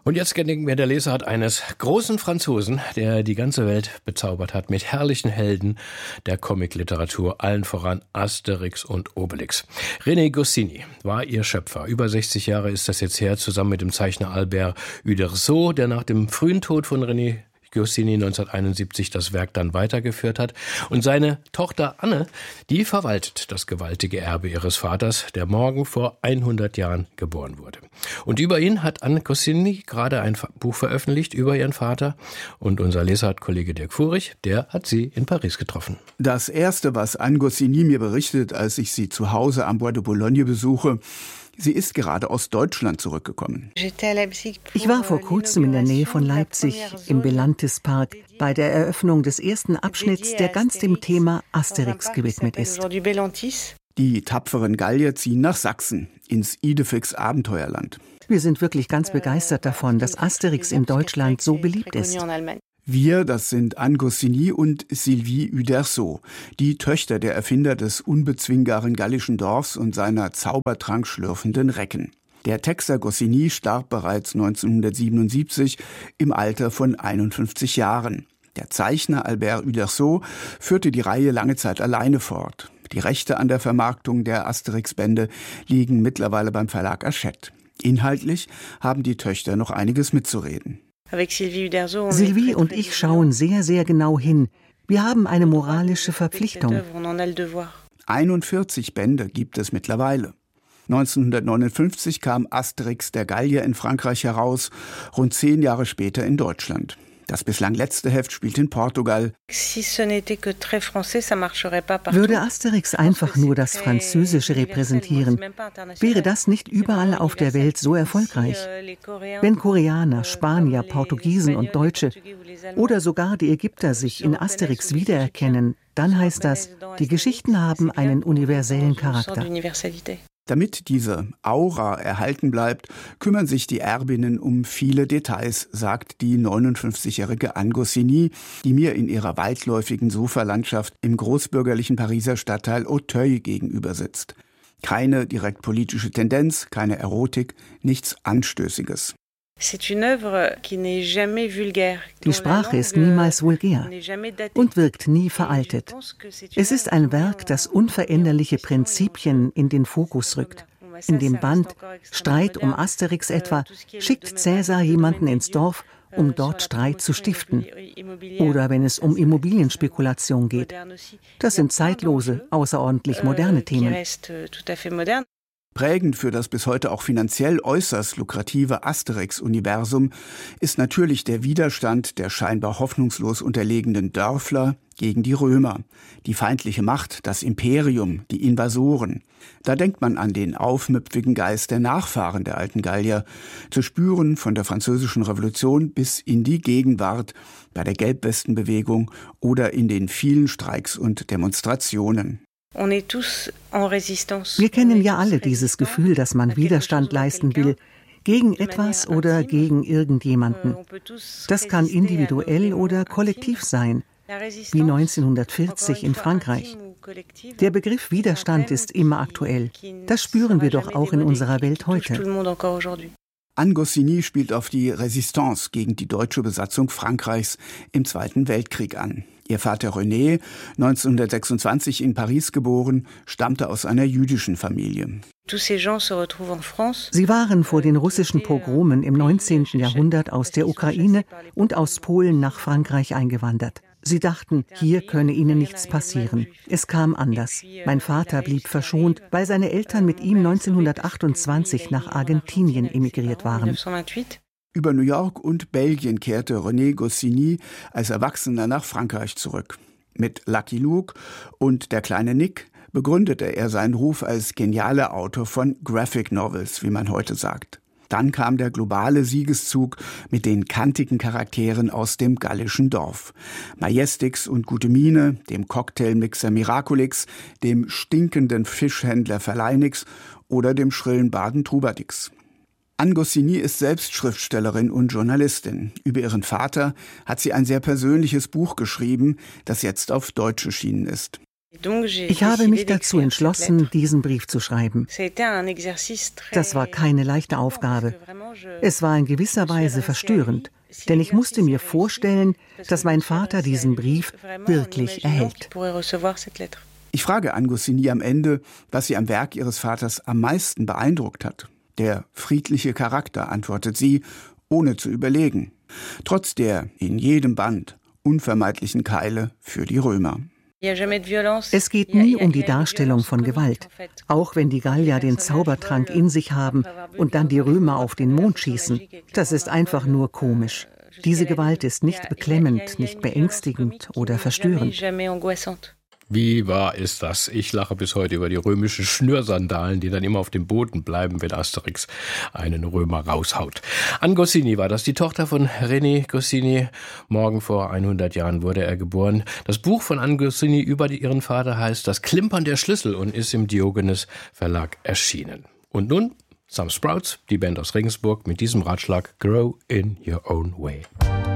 Und jetzt gedenken wir der Lesart eines großen Franzosen, der die ganze Welt bezaubert hat mit herrlichen Helden der Comicliteratur, allen voran Asterix und Obelix. René Goscinny war ihr Schöpfer. Über 60 Jahre ist das jetzt her, zusammen mit dem Zeichner Albert Uderzo, der nach dem frühen Tod von René Goscinny 1971 das Werk dann weitergeführt hat. Und seine Tochter Anne, die verwaltet das gewaltige Erbe ihres Vaters, der morgen vor 100 Jahren geboren wurde. Und über ihn hat Anne Goscinny gerade ein Buch veröffentlicht über ihren Vater. Und unser Lesart-Kollege Dirk Furich, der hat sie in Paris getroffen. Das Erste, was Anne Goscinny mir berichtet, als ich sie zu Hause am Bois de Boulogne besuche: Sie ist gerade aus Deutschland zurückgekommen. Ich war vor kurzem in der Nähe von Leipzig im Belantis-Park bei der Eröffnung des ersten Abschnitts, der ganz dem Thema Asterix gewidmet ist. Die tapferen Gallier ziehen nach Sachsen, ins Idefix Abenteuerland. Wir sind wirklich ganz begeistert davon, dass Asterix in Deutschland so beliebt ist. Wir, das sind Anne Goscinny und Sylvie Uderzo, die Töchter der Erfinder des unbezwingbaren gallischen Dorfs und seiner Zaubertrank schlürfenden Recken. Der Texer Goscinny starb bereits 1977 im Alter von 51 Jahren. Der Zeichner Albert Uderzo führte die Reihe lange Zeit alleine fort. Die Rechte an der Vermarktung der Asterix-Bände liegen mittlerweile beim Verlag Hachette. Inhaltlich haben die Töchter noch einiges mitzureden. Sylvie und ich schauen sehr, sehr genau hin. Wir haben eine moralische Verpflichtung. 41 Bände gibt es mittlerweile. 1959 kam Asterix der Gallier in Frankreich heraus, rund 10 Jahre später in Deutschland. Das bislang letzte Heft spielt in Portugal. Würde Asterix einfach nur das Französische repräsentieren, wäre das nicht überall auf der Welt so erfolgreich. Wenn Koreaner, Spanier, Portugiesen und Deutsche oder sogar die Ägypter sich in Asterix wiedererkennen, dann heißt das, die Geschichten haben einen universellen Charakter. Damit diese Aura erhalten bleibt, kümmern sich die Erbinnen um viele Details, sagt die 59-jährige Anne Goscinny, die mir in ihrer weitläufigen Sofalandschaft im großbürgerlichen Pariser Stadtteil Auteuil gegenüber sitzt. Keine direkt politische Tendenz, keine Erotik, nichts Anstößiges. Die Sprache ist niemals vulgär und wirkt nie veraltet. Es ist ein Werk, das unveränderliche Prinzipien in den Fokus rückt. In dem Band Streit um Asterix etwa schickt Cäsar jemanden ins Dorf, um dort Streit zu stiften. Oder wenn es um Immobilienspekulation geht. Das sind zeitlose, außerordentlich moderne Themen. Prägend für das bis heute auch finanziell äußerst lukrative Asterix-Universum ist natürlich der Widerstand der scheinbar hoffnungslos unterlegenen Dörfler gegen die Römer, die feindliche Macht, das Imperium, die Invasoren. Da denkt man an den aufmüpfigen Geist der Nachfahren der alten Gallier, zu spüren von der Französischen Revolution bis in die Gegenwart, bei der Gelbwestenbewegung oder in den vielen Streiks und Demonstrationen. Wir kennen ja alle dieses Gefühl, dass man Widerstand leisten will, gegen etwas oder gegen irgendjemanden. Das kann individuell oder kollektiv sein, wie 1940 in Frankreich. Der Begriff Widerstand ist immer aktuell. Das spüren wir doch auch in unserer Welt heute. Anne Goscinny spielt auf die Résistance gegen die deutsche Besatzung Frankreichs im Zweiten Weltkrieg an. Ihr Vater René, 1926 in Paris geboren, stammte aus einer jüdischen Familie. Sie waren vor den russischen Pogromen im 19. Jahrhundert aus der Ukraine und aus Polen nach Frankreich eingewandert. Sie dachten, hier könne ihnen nichts passieren. Es kam anders. Mein Vater blieb verschont, weil seine Eltern mit ihm 1928 nach Argentinien emigriert waren. Über New York und Belgien kehrte René Goscinny als Erwachsener nach Frankreich zurück. Mit Lucky Luke und Der kleine Nick begründete er seinen Ruf als genialer Autor von Graphic Novels, wie man heute sagt. Dann kam der globale Siegeszug mit den kantigen Charakteren aus dem gallischen Dorf. Majestix und Gute Mine, dem Cocktailmixer Miraculix, dem stinkenden Fischhändler Verleinix oder dem schrillen Baden Trubadix. Anne Goscinny ist selbst Schriftstellerin und Journalistin. Über ihren Vater hat sie ein sehr persönliches Buch geschrieben, das jetzt auf Deutsch erschienen ist. Ich habe mich dazu entschlossen, diesen Brief zu schreiben. Das war keine leichte Aufgabe. Es war in gewisser Weise verstörend, denn ich musste mir vorstellen, dass mein Vater diesen Brief wirklich erhält. Ich frage Anne Goscinny am Ende, was sie am Werk ihres Vaters am meisten beeindruckt hat. Der friedliche Charakter, antwortet sie, ohne zu überlegen. Trotz der in jedem Band unvermeidlichen Keile für die Römer. Es geht nie um die Darstellung von Gewalt, auch wenn die Gallier den Zaubertrank in sich haben und dann die Römer auf den Mond schießen. Das ist einfach nur komisch. Diese Gewalt ist nicht beklemmend, nicht beängstigend oder verstörend. Wie wahr ist das? Ich lache bis heute über die römischen Schnürsandalen, die dann immer auf dem Boden bleiben, wenn Asterix einen Römer raushaut. Anne Goscinny war das, die Tochter von René Goscinny. Morgen vor 100 Jahren wurde er geboren. Das Buch von Anne Goscinny über ihren Vater heißt Das Klimpern der Schlüssel und ist im Diogenes Verlag erschienen. Und nun Some Sprouts, die Band aus Regensburg, mit diesem Ratschlag: Grow in your own way.